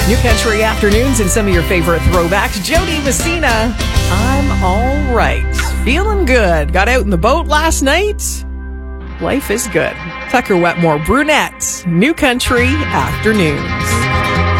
New Country Afternoons and some of your favorite throwbacks. Jody Messina, I'm all right. Feeling good. Got out in the boat last night. Life is good. Tucker Wetmore, Brunette, New Country Afternoons.